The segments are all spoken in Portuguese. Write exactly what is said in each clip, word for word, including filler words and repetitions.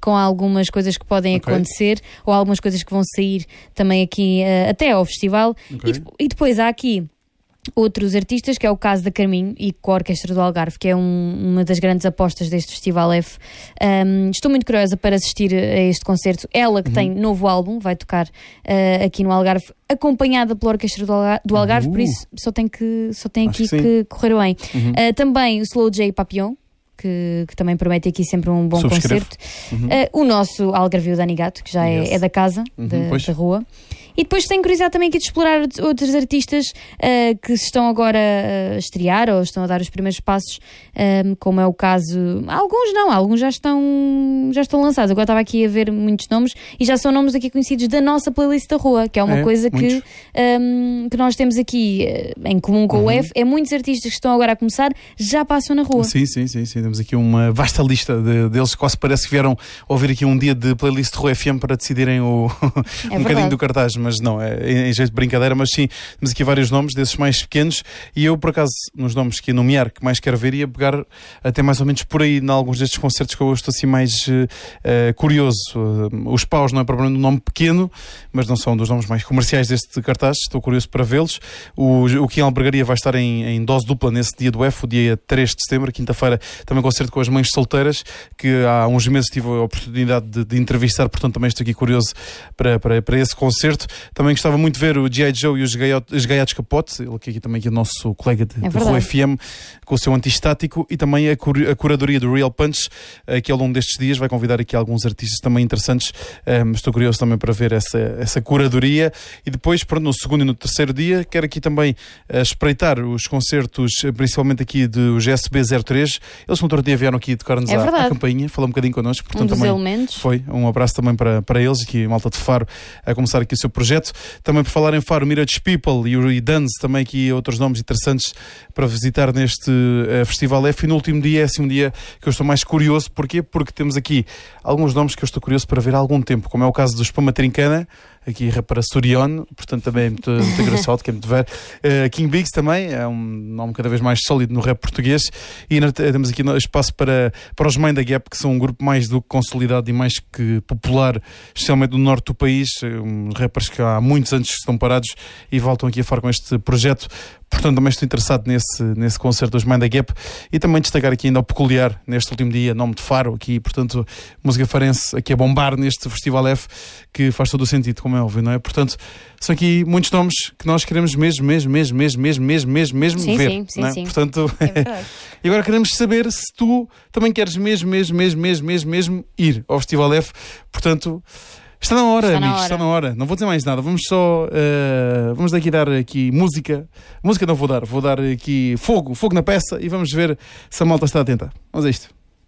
com algumas coisas que podem okay. acontecer ou algumas coisas que vão sair também aqui uh, até ao festival. Okay. E, de, e depois há aqui outros artistas, que é o caso da Carminho e com a Orquestra do Algarve, que é um, uma das grandes apostas deste Festival F. Um, estou muito curiosa para assistir a este concerto. Ela, que uhum. tem novo álbum, vai tocar uh, aqui no Algarve, acompanhada pela Orquestra do Algarve, do Algarve uh. por isso só tem, que, só tem aqui que, que correr bem. Uhum. Uh, também o Slow J Papillon, que, que também promete aqui sempre um bom Subscrevo. concerto. Uhum. Uh, o nosso Algarvio Dani Gato, que já yes. é, é da casa, uhum, da, da rua. E depois tenho curiosidade também aqui de explorar outros artistas uh, que se estão agora a estrear ou estão a dar os primeiros passos, um, como é o caso... Alguns não, alguns já estão, já estão lançados. Agora estava aqui a ver muitos nomes e já são nomes aqui conhecidos da nossa playlist da rua, que é uma é, coisa que, um, que nós temos aqui uh, em comum com uhum. o F. É muitos artistas que estão agora a começar, já passam na rua. Sim, sim, sim. sim. Temos aqui uma vasta lista de, deles, quase parece que vieram ouvir aqui um dia de playlist de Rua F M para decidirem o, um é bocadinho do cartaz. Mas não, é em jeito de brincadeira, mas sim, temos aqui vários nomes desses mais pequenos e eu, por acaso, nos nomes que ia nomear, que mais quero ver, ia pegar até mais ou menos por aí, em alguns destes concertos que eu estou assim mais uh, curioso. Uh, os Paus não é propriamente um nome pequeno, mas não são um dos nomes mais comerciais deste cartaz, estou curioso para vê-los. O, o Kim Albergaria vai estar em, em dose dupla nesse dia do F, o dia três de setembro, quinta-feira, também concerto com as mães solteiras, que há uns meses tive a oportunidade de, de entrevistar, portanto também estou aqui curioso para, para, para esse concerto. Também gostava muito de ver o G I. Joe e os Gaiatos Capote, ele aqui também aqui é o nosso colega de, é de Rua F M, com o seu antistático, e também a, cur, a curadoria do Real Punch, uh, que ao longo destes dias vai convidar aqui alguns artistas também interessantes. Um, estou curioso também para ver essa, essa curadoria. E depois, pronto, no segundo e no terceiro dia, quero aqui também uh, espreitar os concertos, principalmente aqui do G S B zero três. Eles no outro dia vieram aqui tocar-nos é à, à campainha, falar um bocadinho connosco. Portanto, um dos também elementos. Foi um abraço também para, para eles, aqui malta de Faro, a começar aqui o seu projeto. Também por falar em Faro, Mirage People e o Dance, também aqui outros nomes interessantes para visitar neste uh, Festival F. E no último dia é assim um dia que eu estou mais curioso. Porquê? Porque temos aqui alguns nomes que eu estou curioso para ver há algum tempo, como é o caso do Espama Trincana, aqui para Sorion, portanto também é muito, muito engraçado, que é muito ver. Uh, King Biggs também, é um nome cada vez mais sólido no rap português. E ainda temos aqui espaço para, para os Mind the Gap, que são um grupo mais do que consolidado e mais que popular, especialmente no norte do país, um, rappers que há muitos anos estão parados e voltam aqui a falar com este projeto. Portanto, também estou interessado nesse, nesse concerto dos Mind the Gap e também destacar aqui ainda o peculiar, neste último dia, nome de Faro, aqui, portanto, música farense aqui a bombar neste Festival F, que faz todo o sentido, como é óbvio, não é? Portanto, são aqui muitos nomes que nós queremos mesmo, mesmo, mesmo, mesmo, mesmo, mesmo, mesmo, mesmo sim, ver. Sim, sim, não é? sim. Portanto, é e agora queremos saber se tu também queres mesmo, mesmo, mesmo, mesmo, mesmo, mesmo ir ao Festival F. Portanto, está na hora, está amigos, na hora. está na hora. Não vou dizer mais nada. Vamos só, uh, vamos daqui dar aqui música. Música não vou dar, vou dar aqui fogo, fogo na peça e vamos ver se a malta está atenta. Vamos a isto.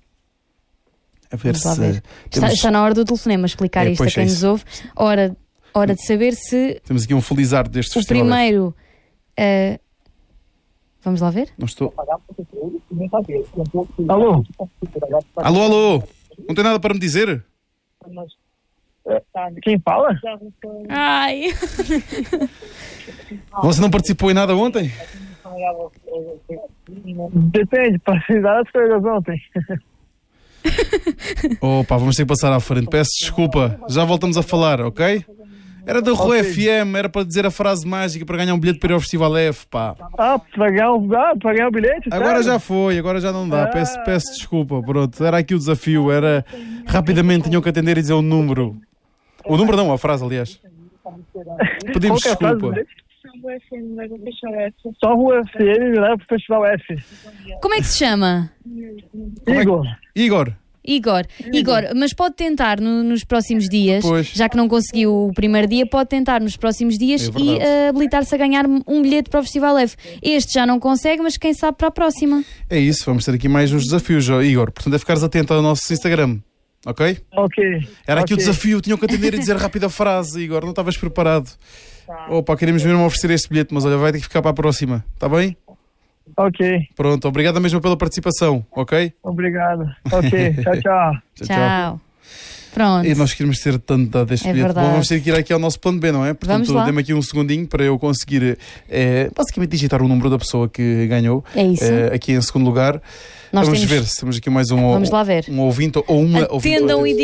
A ver se... Ver. Está, temos... está na hora do telefonema explicar é, isto a quem é nos ouve. Hora, hora de saber se... Temos aqui um felizardo deste o festival. O primeiro... Uh... Vamos lá ver? Não estou... Alô? Alô, alô? Não tem nada para me dizer? Quem fala? Ai! Você não participou em nada ontem? Depende, participei das coisas ontem. Opa, vamos ter que passar à frente. Peço desculpa, já voltamos a falar, ok? Era da Rua okay. F M, era para dizer a frase mágica para ganhar um bilhete para ir ao Festival F, pá. Ah, para ganhar um, ah, para ganhar um bilhete? Agora sério? Já foi, agora já não dá. Peço, peço desculpa, pronto. Era aqui o desafio, era rapidamente tinham que atender e dizer o número. O número não, a frase, aliás. Pedimos desculpa. Só Rua F M leva para o Festival F. Como é que se chama? Igor. Igor. Igor, Igor, mas pode tentar no, nos próximos dias, pois. Já que não conseguiu o primeiro dia, pode tentar nos próximos dias é e uh, habilitar-se a ganhar um bilhete para o Festival F. Este já não consegue, mas quem sabe para a próxima. É isso, vamos ter aqui mais uns desafios, Igor. Portanto, é ficares atento ao nosso Instagram, ok? Ok. Era aqui okay. o desafio, tinham que atender e dizer rápido a frase, Igor, não estavas preparado. Tá. Opa, queremos mesmo oferecer este bilhete, mas olha, vai ter que ficar para a próxima, está bem? Ok. Pronto, obrigado mesmo pela participação, ok? Obrigado. Ok, tchau, tchau. tchau, tchau. Tchau. Pronto. E nós queremos ter tanto dado este é bilhete. Verdade. Bom, vamos ter que ir aqui ao nosso plano B, não é? Portanto, dê-me aqui um segundinho para eu conseguir é, basicamente digitar o número da pessoa que ganhou. É isso. É, aqui em segundo lugar. Nós vamos temos... ver se temos aqui mais um, vamos lá ver. um ouvinte ou uma Atendam ouvinte.